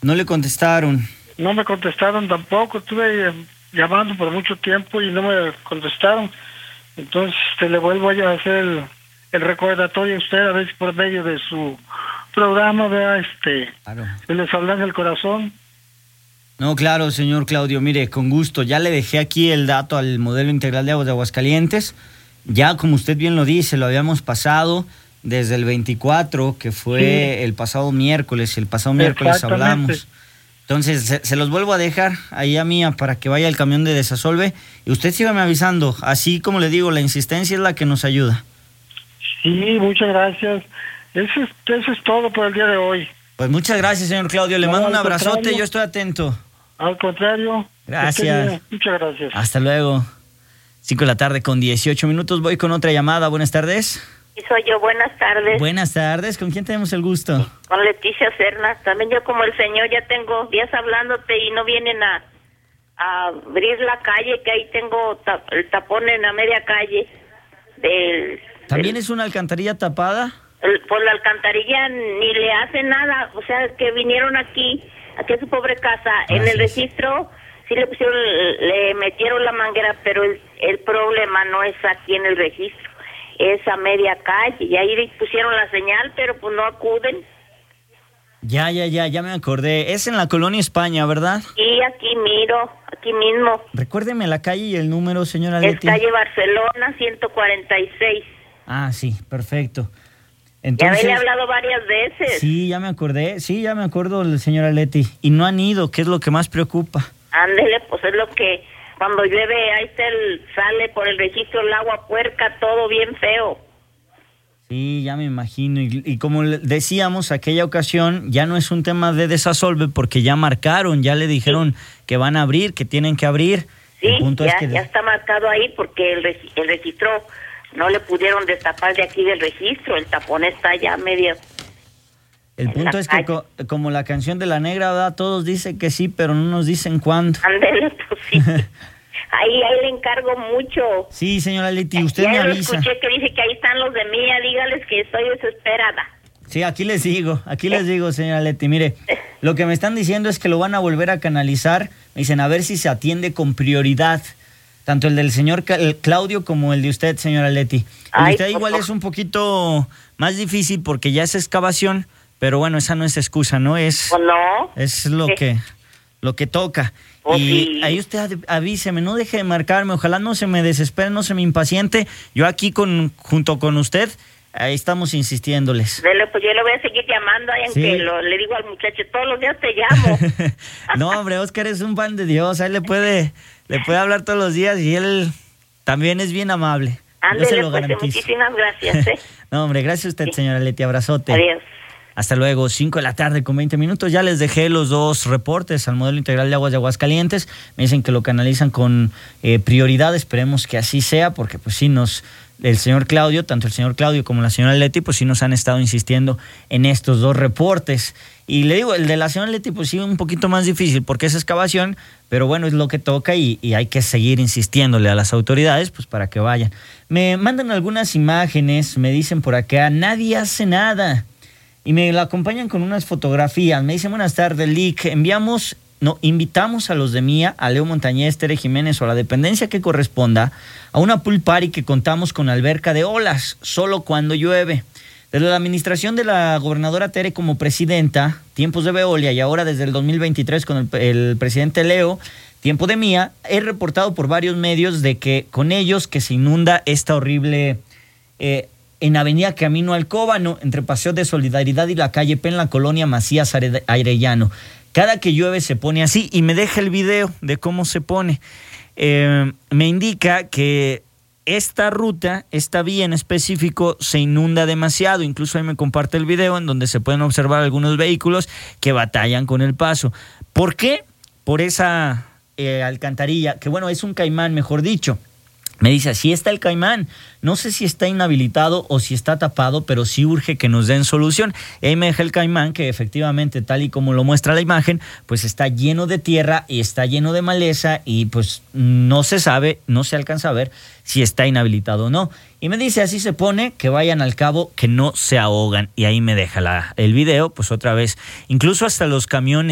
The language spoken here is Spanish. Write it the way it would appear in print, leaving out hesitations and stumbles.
No le contestaron. No me contestaron tampoco, estuve llamando por mucho tiempo y no me contestaron. Entonces le vuelvo a hacer el recordatorio a usted, a ver si por medio de su programa, vea, Claro. les hablan el corazón. No, claro, señor Claudio, mire, con gusto. Ya le dejé aquí el dato al modelo integral de aguas de Aguascalientes. Ya, como usted bien lo dice, lo habíamos pasado desde el 24, que fue el pasado miércoles. El pasado miércoles hablamos. Entonces, se los vuelvo a dejar ahí a Mía para que vaya el camión de Desasolve. Y usted sígame avisando. Así como le digo, la insistencia es la que nos ayuda. Sí, muchas gracias. Eso es todo por el día de hoy. Pues muchas gracias, señor Claudio. Le mando un abrazote, yo estoy atento. Al contrario. Gracias. Muchas gracias. Hasta luego. 5:18 p.m. Voy con otra llamada. Buenas tardes. Sí, soy yo. Buenas tardes. Buenas tardes. ¿Con quién tenemos el gusto? Con Leticia Serna. También yo, como el señor, ya tengo días hablándote y no vienen a abrir la calle, que ahí tengo el tapón en la media calle. ¿También es una alcantarilla tapada? Por la alcantarilla ni le hace nada. O sea, que vinieron aquí a su pobre casa. Gracias. En el registro sí le metieron la manguera, pero el problema no es aquí en el registro, es a media calle. Y ahí pusieron la señal, pero pues no acuden. Ya me acordé. Es en la Colonia España, ¿verdad? Sí, aquí mismo. Recuérdeme la calle y el número, señora Leti. Es calle Barcelona, 146. Ah, sí, perfecto. Entonces, ya había hablado varias veces. Sí, ya me acordé. Sí, ya me acuerdo, señora Leti. Y no han ido, ¿qué es lo que más preocupa? Ándele, pues es lo que cuando llueve ahí sale por el registro el agua puerca, todo bien feo. Sí, ya me imagino. Y como decíamos aquella ocasión, ya no es un tema de Desasolve porque ya marcaron, ya le dijeron que van a abrir, que tienen que abrir. Sí, ya está marcado ahí porque el registro no le pudieron destapar de aquí del registro, el tapón está ya medio. El punto es que como la canción de La Negra, ¿verdad? Todos dicen que sí, pero no nos dicen cuándo. Ándele, pues sí. Ahí le encargo mucho. Sí, señora Leti, usted me avisa. Ya escuché que dice que ahí están los de Mía, dígales que estoy desesperada. Sí, aquí les digo, señora Leti, mire, lo que me están diciendo es que lo van a volver a canalizar, me dicen a ver si se atiende con prioridad, tanto el del señor Claudio como el de usted, señora Leti. El de usted igual es un poquito más difícil porque ya es excavación, pero bueno, esa no es excusa, ¿no? Es lo que toca. Y ahí usted avíseme, no deje de marcarme, ojalá no se me desespere, no se me impaciente. Yo aquí junto con usted, ahí estamos insistiéndoles. Pues yo le voy a seguir llamando, aunque le digo al muchacho, todos los días te llamo. No, hombre, Oscar es un pan de Dios, a él le puede hablar todos los días y él también es bien amable. Ándele, yo se lo garantizo. Muchísimas gracias. No, hombre, gracias a usted, señora Leti, abrazote. Adiós. Hasta luego, 5:20 p.m. Ya les dejé los dos reportes al modelo integral de aguas de Aguascalientes. Me dicen que lo canalizan con prioridad. Esperemos que así sea, porque pues sí el señor Claudio, tanto el señor Claudio como la señora Leti, pues sí nos han estado insistiendo en estos dos reportes. Y le digo, el de la señora Leti, pues sí, un poquito más difícil, porque es excavación, pero bueno, es lo que toca y hay que seguir insistiéndole a las autoridades, pues para que vayan. Me mandan algunas imágenes, me dicen por acá, nadie hace nada. Y me la acompañan con unas fotografías. Me dicen, buenas tardes, Lick. Invitamos a los de Mía, a Leo Montañez, Tere Jiménez o a la dependencia que corresponda, a una pool party que contamos con alberca de olas, solo cuando llueve. Desde la administración de la gobernadora Tere como presidenta, tiempos de Veolia, y ahora desde el 2023 con el presidente Leo, tiempo de Mía, he reportado por varios medios de que con ellos que se inunda esta horrible... en Avenida Camino al Cóbano, entre Paseo de Solidaridad y la calle P en la colonia Macías Arellano. Cada que llueve se pone así y me deja el video de cómo se pone. Me indica que esta ruta, esta vía en específico, se inunda demasiado. Incluso ahí me comparte el video en donde se pueden observar algunos vehículos que batallan con el paso. ¿Por qué? Por esa alcantarilla, que bueno, es un caimán, mejor dicho. Me dice, así está el caimán, no sé si está inhabilitado o si está tapado, pero sí urge que nos den solución. Y ahí me deja el caimán que efectivamente, tal y como lo muestra la imagen, pues está lleno de tierra y está lleno de maleza y pues no se sabe, no se alcanza a ver si está inhabilitado o no. Y me dice, así se pone, que vayan al cabo, que no se ahogan. Y ahí me deja el video, pues otra vez, incluso hasta los camiones